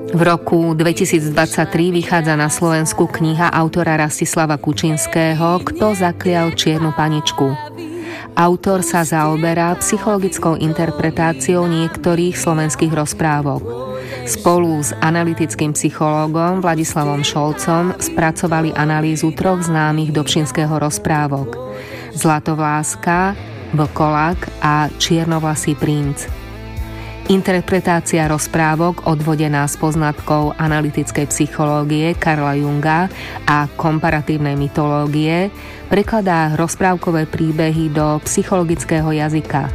V roku 2023 vychádza na Slovensku kniha autora Rastislava Kučinského Kto zaklial čiernu paničku. Autor sa zaoberá psychologickou interpretáciou niektorých slovenských rozprávok. Spolu s analytickým psychológom Vladislavom Šolcom spracovali analýzu 3 známych dobšinského rozprávok: Zlatovláska, Vlkolak a Čiernovlasý princ. Interpretácia rozprávok odvodená z poznatkov analytickej psychológie Carla Junga a komparatívnej mytológie prekladá rozprávkové príbehy do psychologického jazyka.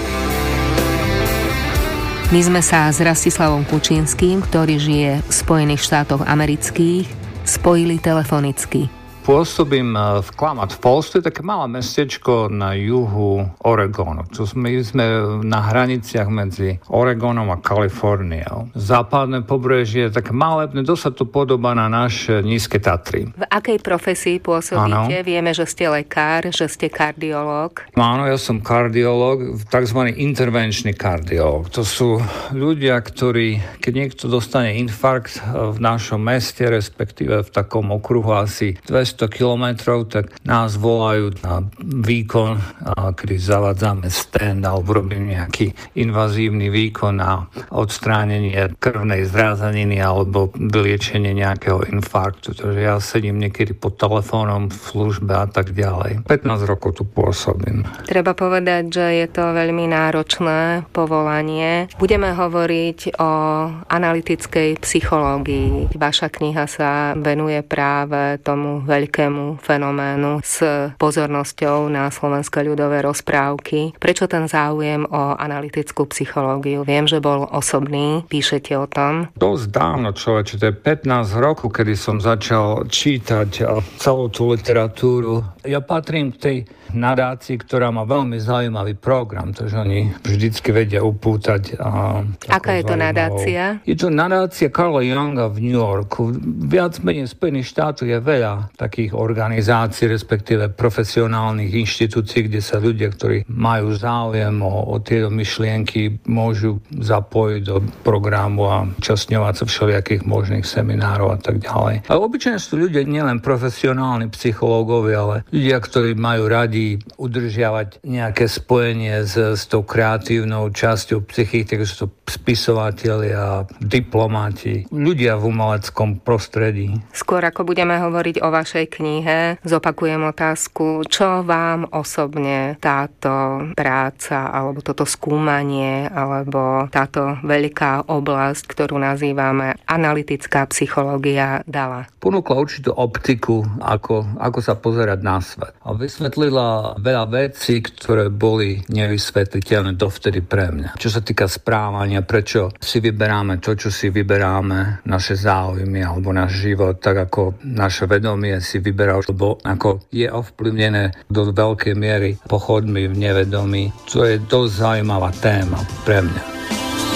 My sme sa s Rastislavom Kučinským, ktorý žije v Spojených štátoch amerických, spojili telefonicky. Pôsobím v Klamath Falls, to je také malé mestečko na juhu Oregonu. My sme na hraniciach medzi Oregonom a Kaliforniou. Západné pobrežie je také malé, dosť sa to podobá na naše nízke Tatry. V akej profesii pôsobíte? Áno. Vieme, že ste lekár, že ste kardiológ. Áno, ja som kardiológ, takzvaný intervenčný kardiológ. To sú ľudia, ktorí, keď niekto dostane infarkt v našom meste, respektíve v takom okruhu asi 200 kilometrov, tak nás volajú na výkon, kedy zavádzame stent alebo robíme nejaký invazívny výkon na odstránenie krvnej zrázaniny alebo vyliečenie nejakého infarktu. Takže ja sedím niekedy pod telefónom v službe a tak ďalej. 15 rokov tu pôsobím. Treba povedať, že je to veľmi náročné povolanie. Budeme hovoriť o analytickej psychológii. Vaša kniha sa venuje práve tomu veľkému fenoménu s pozornosťou na slovenské ľudové rozprávky. Prečo ten záujem o analytickú psychológiu? Viem, že bol osobný, píšete o tom. Dosť dávno, človeče, to je 15 rokov, kedy som začal čítať celú tú literatúru. Ja patrím k tej nadácii, ktorá má veľmi zaujímavý program, takže oni vždycky vedia upútať. Aká je to nadácia? Je to nadácia Carla Junga v New Yorku. Viac menej v Spojených štátoch je veľa takých organizácií, respektíve profesionálnych inštitúcií, kde sa ľudia, ktorí majú záujem o tieto myšlienky, môžu zapojiť do programu a časňovať sa všelijakých možných seminárov a tak ďalej. A obyčajne sú ľudia nielen profesionálni psychológovia, ale ľudia, ktorí majú radi udržiavať nejaké spojenie s tou kreatívnou časťou psychiky, takže sú to spisovatelia, diplomati, ľudia v umeleckom prostredí. Skôr ako budeme hovoriť o vašej knihe, zopakujem otázku, čo vám osobne táto práca, alebo toto skúmanie, alebo táto veľká oblasť, ktorú nazývame analytická psychológia, dala? Ponúkla určitú optiku, ako sa pozerať na svet. A vysvetlila veľa vecí, ktoré boli nevysvetliteľné dovtedy pre mňa. Čo sa týka správania, prečo si vyberáme to, čo si vyberáme, naše záujmy alebo náš život, tak ako naše vedomie si vyberá, lebo ako je ovplyvnené do veľkej miery pochodmi v nevedomí. To je dosť zaujímavá téma pre mňa.